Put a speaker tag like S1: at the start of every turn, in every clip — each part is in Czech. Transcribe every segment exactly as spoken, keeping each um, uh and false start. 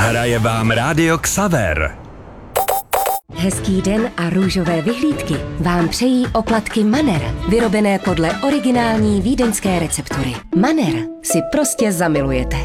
S1: Hraje vám Rádio Xaver.
S2: Hezký den a růžové vyhlídky vám přejí oplatky Manner, vyrobené podle originální vídeňské receptury. Manner si prostě zamilujete.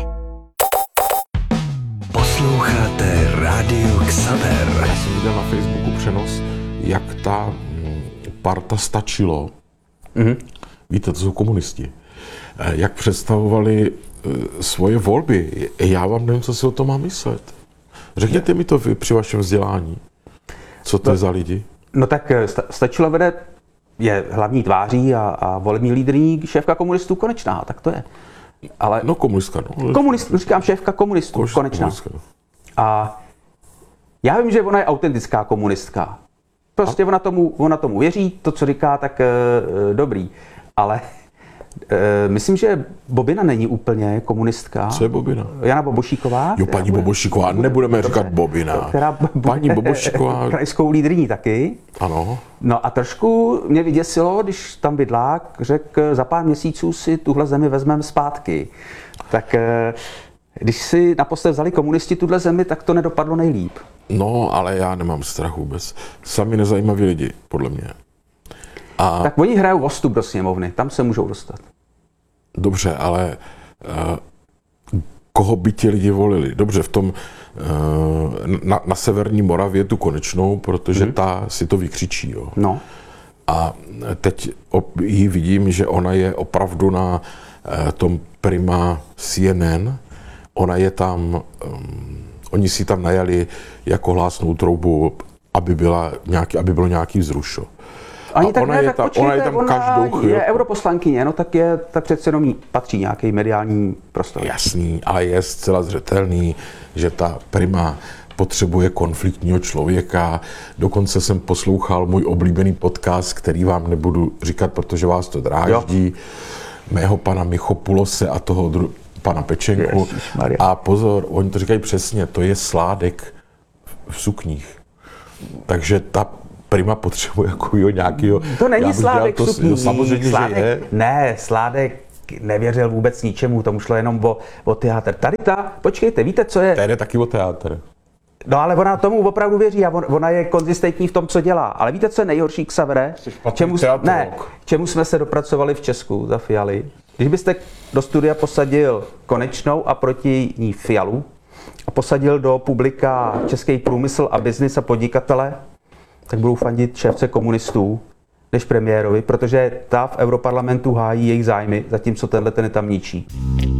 S1: Posloucháte Rádio Xaver.
S3: Já jsem viděl na Facebooku přenos, jak ta parta Stačilo, mm-hmm. víte, to jsou komunisti, jak představovali svoje volby. Já vám nevím, co si o tom mám myslet. Řekněte mi to vy při vašem vzdělání. Co to
S4: no,
S3: je za lidi?
S4: No tak Stačilo vede, je hlavní tváří a, a volební lídrní šéfka komunistů Konečná, tak to je. Ale
S3: no komunistka, no.
S4: Komunist, říkám šéfka komunistů
S3: Kož,
S4: Konečná.
S3: Komunistka.
S4: A já vím, že ona je autentická komunistka. Prostě ona tomu, ona tomu věří, to, co říká, tak e, dobrý. Ale e, myslím, že Bobina není úplně komunistka.
S3: Co je Bobina?
S4: Jana Bobošíková.
S3: Jo, paní
S4: bude,
S3: Bobošíková, nebudeme
S4: dobře,
S3: říkat Bobina.
S4: Která
S3: paní Bobošíková.
S4: Krajskou lídryní taky.
S3: Ano.
S4: No a trošku mě vyděsilo, když tam bydlák řekl, za pár měsíců si tuhle zemi vezmeme zpátky. Tak e, když si naposled vzali komunisti tuhle zemi, tak to nedopadlo nejlíp.
S3: No, ale já nemám strach vůbec. Sami nezajímaví lidi, podle mě. A...
S4: Tak oni hrajou o vstup do sněmovny, tam se můžou dostat.
S3: Dobře, ale uh, koho by ti lidi volili? Dobře, v tom uh, na, na severní Moravě tu Konečnou, protože hmm. ta si to vykřičí. Jo.
S4: No.
S3: A teď ji vidím, že ona je opravdu na uh, tom Prima C N N. Ona je tam, um, oni si tam najali jako hlásnou troubu, aby, byla nějaký, aby bylo nějaký vzrušo.
S4: Ani tak
S3: ona,
S4: ne,
S3: je
S4: tak
S3: tam,
S4: počkejte,
S3: ona je tam
S4: ona
S3: každou chvíli.
S4: Je europoslankyně, no tak je, tak přece jenom jí patří nějaký mediální prostor.
S3: Jasný, ale je zcela zřetelný, že ta Prima potřebuje konfliktního člověka. Dokonce jsem poslouchal můj oblíbený podcast, který vám nebudu říkat, protože vás to dráždí. Jo. Mého pana Michopulose a toho dru- pana Pečenku.
S4: Ježišmarja.
S3: A pozor, oni to říkají přesně, to je Sládek v sukních. Takže ta Prima potřebuje jako nějakýho...
S4: To není Sládek v sukních.
S3: Samozřejmě,
S4: Sládek,
S3: že je.
S4: Ne, Sládek nevěřil vůbec ničemu, tomu šlo jenom o, o teátr. Tady ta, počkejte, víte, co je...
S3: Tady je taky o teátr.
S4: No ale ona tomu opravdu věří a on, ona je konzistentní v tom, co dělá. Ale víte, co je nejhorší, Xavere? Čemu, ne, čemu jsme se dopracovali v Česku za Fialy? Když byste do studia posadil Konečnou a proti ní Fialu a posadil do publika Český průmysl a biznis a podnikatele, tak budou fandit šéfce komunistů než premiérovi, protože ta v europarlamentu hájí jejich zájmy, zatímco tenhle ten je tam ničí.